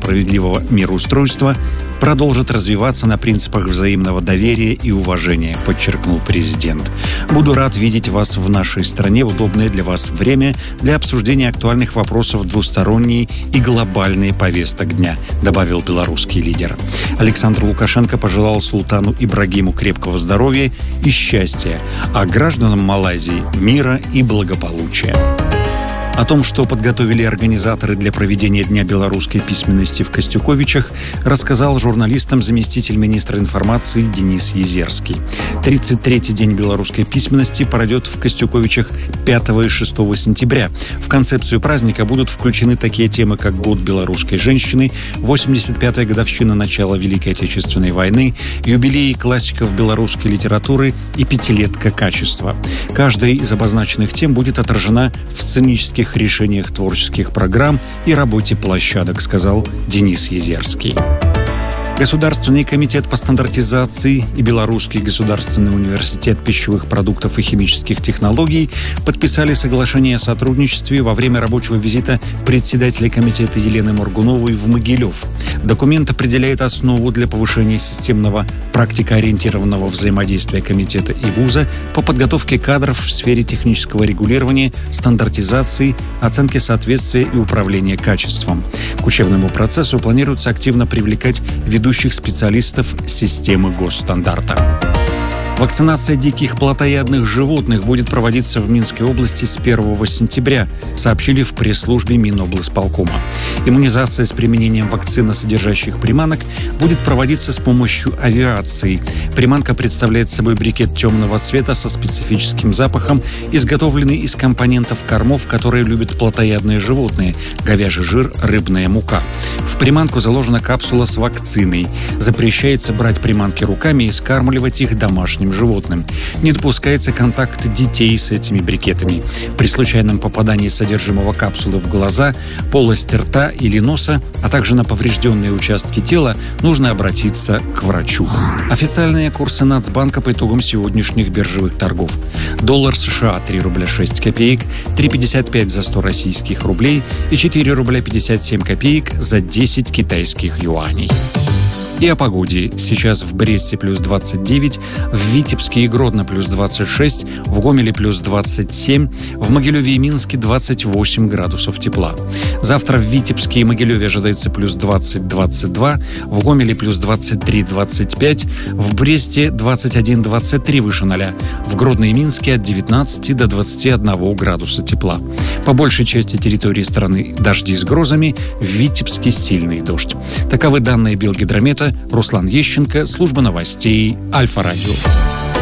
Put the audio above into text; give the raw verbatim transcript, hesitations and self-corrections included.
справедливого мироустройства продолжит развиваться на принципах взаимного доверия и уважения, подчеркнул президент. Буду рад видеть вас в нашей стране в удобное для вас время для обсуждения актуальных вопросов двусторонней и глобальной повесток дня, добавил белорусский лидер. Александр Лукашенко пожелал султану Ибрагиму крепкого здоровья и счастья, а гражданам Малайзии мира и благополучия. О том, что подготовили организаторы для проведения Дня белорусской письменности в Костюковичах, рассказал журналистам заместитель министра информации Денис Езерский. тридцать третий день белорусской письменности пройдет в Костюковичах пятого и шестого сентября. В концепцию праздника будут включены такие темы, как Год белорусской женщины, восемьдесят пятая годовщина начала Великой Отечественной войны, юбилей классиков белорусской литературы и пятилетка качества. Каждая из обозначенных тем будет отражена в сценических решениях творческих программ и работе площадок, сказал Денис Езерский. Государственный комитет по стандартизации и Белорусский государственный университет пищевых продуктов и химических технологий подписали соглашение о сотрудничестве во время рабочего визита председателя комитета Елены Моргуновой в Могилев. Документ определяет основу для повышения системного практикоориентированного взаимодействия комитета и вуза по подготовке кадров в сфере технического регулирования, стандартизации, оценки соответствия и управления качеством. К учебному процессу планируется активно привлекать ведущих специалистов системы госстандарта. Вакцинация диких плотоядных животных будет проводиться в Минской области с первого сентября, сообщили в пресс-службе Миноблсполкома. Иммунизация с применением вакциносодержащих приманок будет проводиться с помощью авиации. Приманка представляет собой брикет темного цвета со специфическим запахом, изготовленный из компонентов кормов, которые любят плотоядные животные – говяжий жир, рыбная мука. В приманку заложена капсула с вакциной. Запрещается брать приманки руками и скармливать их домашним животным. Не допускается контакт детей с этими брикетами. При случайном попадании содержимого капсулы в глаза, полость рта или носа, а также на поврежденные участки тела, нужно обратиться к врачу. Официальные курсы Нацбанка по итогам сегодняшних биржевых торгов. Доллар США три рубля шесть копеек, три пятьдесят пять за сто российских рублей и четыре рубля пятьдесят семь копеек за десять китайских юаней. И о погоде. Сейчас в Бресте плюс двадцать девять, в Витебске и Гродно плюс двадцать шесть, в Гомеле плюс двадцать семь, в Могилеве и Минске двадцать восемь градусов тепла. Завтра в Витебске и Могилеве ожидается плюс двадцать двадцать два, в Гомеле плюс двадцать три двадцать пять, в Бресте двадцать один двадцать три выше ноля, в Гродно и Минске от девятнадцати до двадцати одного градуса тепла. По большей части территории страны дожди с грозами, в Витебске сильный дождь. Таковы данные Белгидромета. Руслан Ещенко, служба новостей Альфа-Радио.